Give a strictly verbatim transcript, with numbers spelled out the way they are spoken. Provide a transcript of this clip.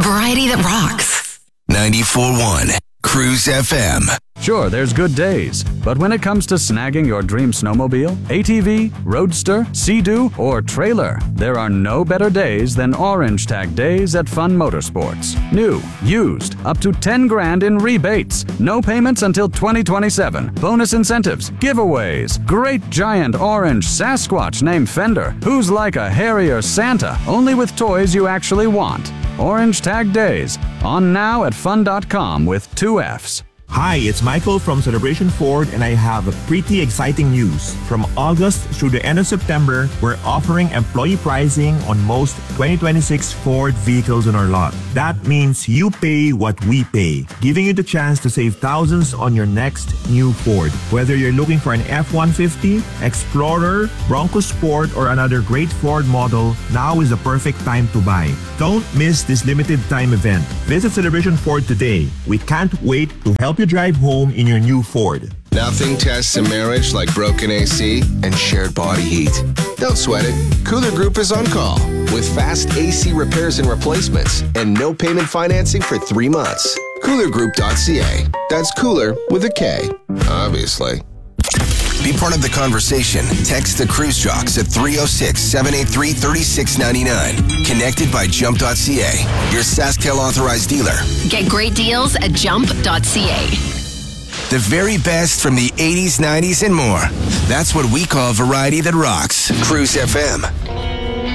Variety that rocks. ninety-four point one Cruise F M. Sure, there's good days, but when it comes to snagging your dream snowmobile, A T V, roadster, Sea-Doo, or trailer, there are no better days than Orange Tag Days at Fun Motorsports. New, used, up to ten grand in rebates. No payments until twenty twenty-seven. Bonus incentives, giveaways, great giant orange Sasquatch named Fender, who's like a hairier Santa, only with toys you actually want. Orange Tag Days, on now at fun dot com with two F's. Hi, it's Michael from Celebration Ford, and I have a pretty exciting news. From August through the end of September, we're offering employee pricing on most twenty twenty-six Ford vehicles on our lot. That means you pay what we pay, giving you the chance to save thousands on your next new Ford. Whether you're looking for an F one fifty, Explorer, Bronco Sport, or another great Ford model, now is the perfect time to buy. Don't miss this limited time event. Visit Celebration Ford today. We can't wait to help you drive home in your new Ford. Nothing tests a marriage like broken A C and shared body heat. Don't sweat it. Cooler Group is on call with fast A C repairs and replacements and no payment financing for three months. cooler group dot c a. That's cooler with a K, obviously. Be part of the conversation. Text the Cruise Jocks at three oh six, seven eight three, three six nine nine. Connected by jump dot c a, your SaskTel authorized dealer. Get great deals at jump dot c a. The very best from the eighties, nineties, and more. That's what we call variety that rocks. Cruise F M.